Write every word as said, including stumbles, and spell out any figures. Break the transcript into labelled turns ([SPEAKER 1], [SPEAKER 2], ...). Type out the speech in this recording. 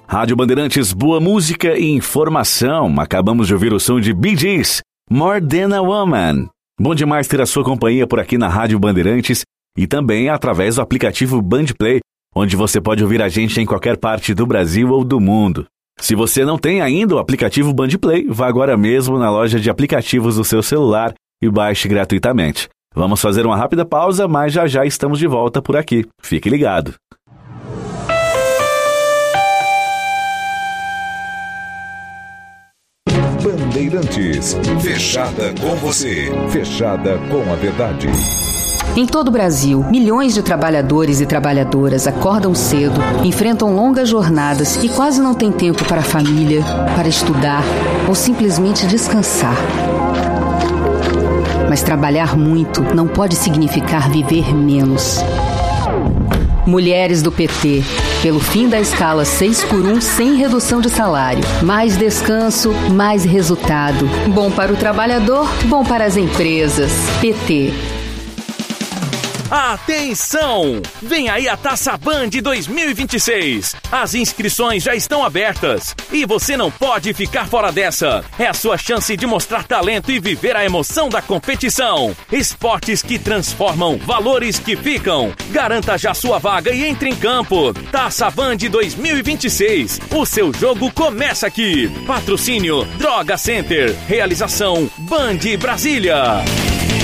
[SPEAKER 1] Rádio Bandeirantes, boa música e informação. Acabamos de ouvir o som de Bee Gees, More Than a Woman. Bom demais ter a sua companhia por aqui na Rádio Bandeirantes e também através do aplicativo Bandplay, onde você pode ouvir a gente em qualquer parte do Brasil ou do mundo. Se você não tem ainda o aplicativo Bandplay, vá agora mesmo na loja de aplicativos do seu celular e baixe gratuitamente. Vamos fazer uma rápida pausa, mas já já estamos de volta por aqui. Fique ligado.
[SPEAKER 2] Bandeirantes, fechada com você, fechada com a verdade.
[SPEAKER 3] Em todo o Brasil, milhões de trabalhadores e trabalhadoras acordam cedo, enfrentam longas jornadas e quase não têm tempo para a família, para estudar ou simplesmente descansar. Mas trabalhar muito não pode significar viver menos. Mulheres do P T, pelo fim da escala seis por um sem redução de salário. Mais descanso, mais resultado. Bom para o trabalhador, bom para as empresas. P T.
[SPEAKER 4] Atenção! Vem aí a Taça Band dois mil e vinte e seis. As inscrições já estão abertas e você não pode ficar fora dessa. É a sua chance de mostrar talento e viver a emoção da competição. Esportes que transformam, valores que ficam. Garanta já sua vaga e entre em campo. Taça Band dois mil e vinte e seis. O seu jogo começa aqui. Patrocínio Droga Center. Realização Band Brasília.